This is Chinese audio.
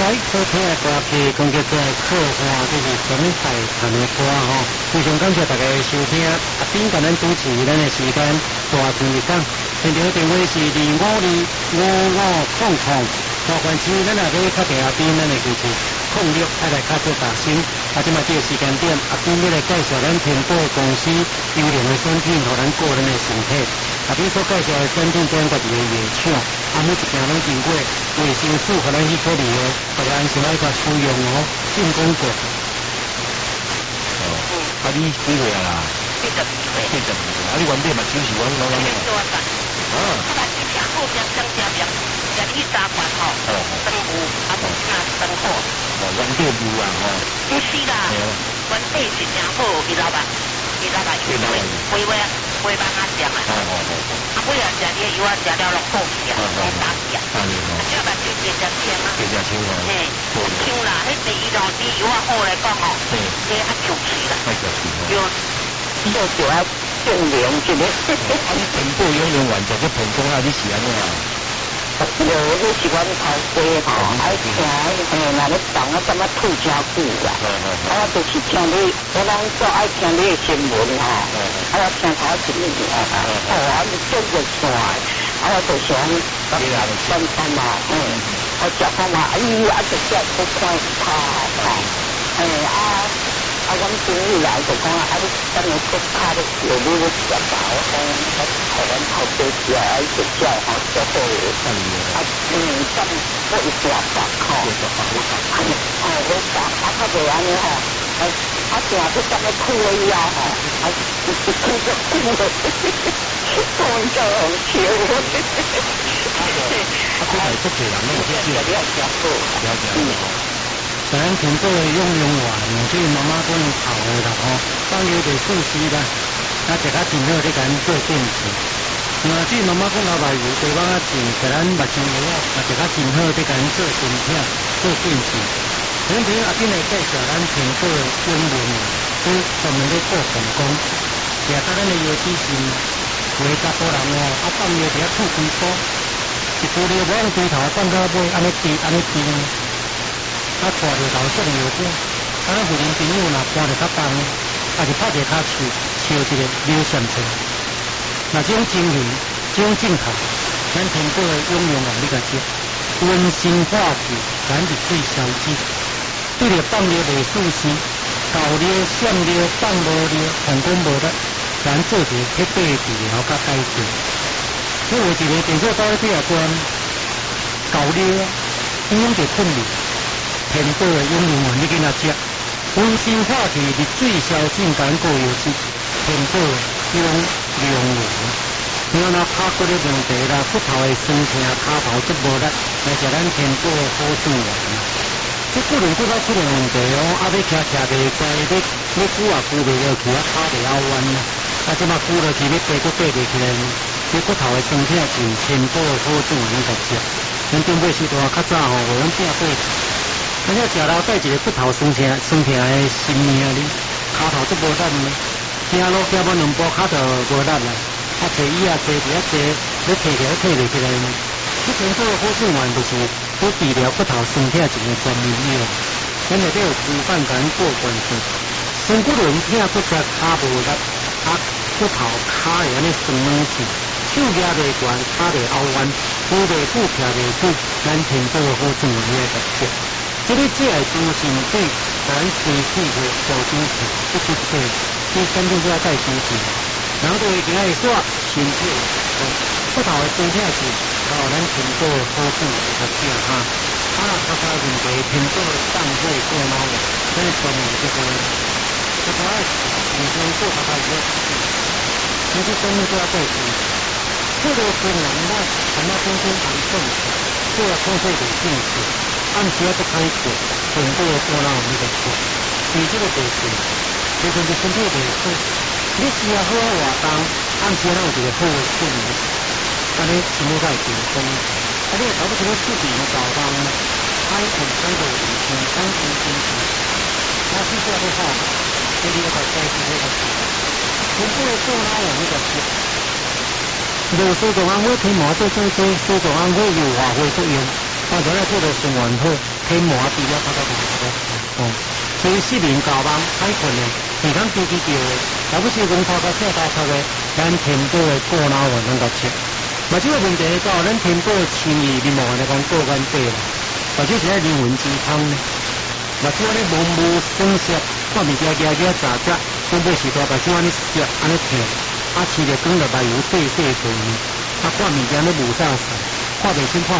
好听的歌曲，讲叫做客话，就是上海谈的歌吼。非常感谢大家的收听，阿斌甲咱主持咱的时间，大钱日讲，现场电话是255500，麻烦请咱也要打电话斌咱的就是06爱来较做大声。啊，即马这个时间点，阿斌要来介绍咱苹果公司优良的产品，和咱个人的身体。阿斌所介绍的产品，咱家己的野抢，每一件拢经过卫生署和咱许可里的，大家安心来甲使用哦，进攻过。 啊，你几岁啊啦？42岁。啊，你原本嘛就是我老人做啊。我把这吃好吃增加量，食你3罐吼，生有啊无啥生火。 原底有啊吼。 不是啦，原底是真好，伊老板回帮他讲啊。啊，尾啊食啲油啊食了拢好去啊，会打起啊。这把就直接清啊。 直接清啊。 嘿，清啦，迄第一种啲油啊好来讲吼，这较潮气啦。有，这就要证明一个。 啊，你苹果永远完全个苹果啊，你是安怎啊？ 有，你是阮头家吼，爱听，那你讲我怎么吐真久啦？我就是听你，我拢做爱听你的新闻吼，我听头一年我是做热线，我就想单单嘛，我食饭嘛，哎呀，就食不看阮朋友来就讲啊，你等下搁拍咧有你咧食吧，我讲台湾头家食爱食食吼，足好诶。咁我一大把吼，我打啊，较袂安尼吼，定去咁样开了以后吼，一开就开了，讲就好笑。 这还足济人咧， 你要食好。 咱苹果的用完，即妈妈讲炒的啦吼，放油袂熟悉啦，食较真好，你甲咱做变质。即妈妈讲老白油对我真，甲咱目睭油食较真好，你甲咱做真片做变质。咱平阿今来介绍咱苹果的用完，都专门咧做成功，也甲咱的油脂是为加多人放油伫遐吐几波，一股油往龟头放到尾，安尼滴。带着老少油果，咱妇人朋友若搬着较重，还是拍者骹烧一个柳杉菜。那这种精油、这种镜头，咱苹果的用你甲食，温馨化气，咱是最消脂。对着放料袂熟悉，搞料、闪料、放无料，成功无得，咱做一个去对比，然后甲改进。所以有一个苹果刀底下关搞料，怎样就困难。苹果的用你给他食，温馨化气是最消尽感过油脂，苹果用用完，然后拍骨的问题啦，骨头的酸痛、骹头足无力，来食咱苹果的好处丸。这骨头出了问题要骑袂乖，你久也久袂落去啊，骹袂好弯啦。即马久落去，你爬骨爬袂起来，你骨头的酸痛是苹果的好处丸甲食。咱顶尾时段较早吼，我用正八。咱要食了带一个骨头酸痛的心命哩，骹头足无力呢，走路走要2步骹就无力啦，坐椅坐伫遐坐，你坐起来坐袂起来呢。这苹果的好处丸就是治疗骨头酸痛一个专门药，咱内底有猪肝肝过关系，身骨轮痛骨折骹无力，骨头骹会安尼酸软去，手举袂悬，骹袂凹弯，扶袂久，徛袂久，咱苹果的好处丸你来食。这个这系猪心对咱身体的小猪体不出错，这肯定是要带猪体，然后就会给它说身体骨头的酸痛是咱苹果的好处来食哈。其他问题苹果的当会过脑的，咱专门这个女生做其实生命都要带猪。这个是咱们中间很正常，做了控制的进去。按时要不开始，苹果过脑那个错，你这个不是，这个是身体不好。你吃好活动，按时让有一个好的睡眠，安尼身体才会健康。你搞不出视频搞当，爱很生活以前当天心情，那是做得好，所以要把该吃的吃。苹果过脑我那个是，无水果安会天麻做，水果安会有化会作用。咱来做着循环好，苹天麻治了，所以失眠搞忙歹困的，平常飞机叫的，要不是讲头壳醒大头的，咱填补的过脑丸能够吃。嘛，这个问题到咱填补的轻易，你无来讲过关底啦，或者是在灵魂之汤呢。嘛，即个咧蒙雾生涩，看物件夹杂杂，根本是大把像安尼涩，安尼甜，啊，饲着光着白油细细碎，啊，看物件咧无啥事，看袂清看。